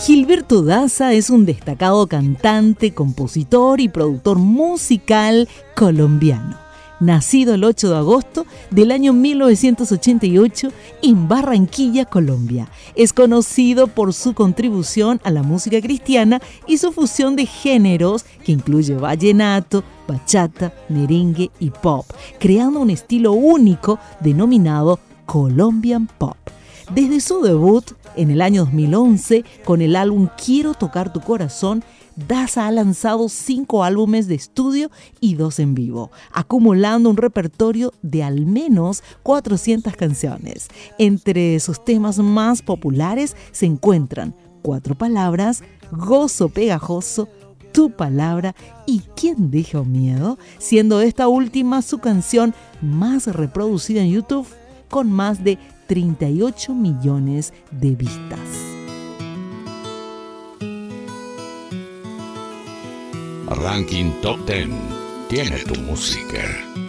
Gilberto Daza es un destacado cantante, compositor y productor musical colombiano. Nacido el 8 de agosto del año 1988 en Barranquilla, Colombia. Es conocido por su contribución a la música cristiana y su fusión de géneros que incluye vallenato, bachata, merengue y pop, creando un estilo único denominado Colombian Pop. Desde su debut en el año 2011 con el álbum Quiero tocar tu corazón, Daza ha lanzado 5 álbumes de estudio y 2 en vivo, acumulando un repertorio de al menos 400 canciones. Entre sus temas más populares se encuentran 4 palabras, Gozo pegajoso, Tu palabra y ¿Quién dijo miedo?, siendo esta última su canción más reproducida en YouTube con más de 38 millones de vistas. Ranking Top 10 tiene tu música.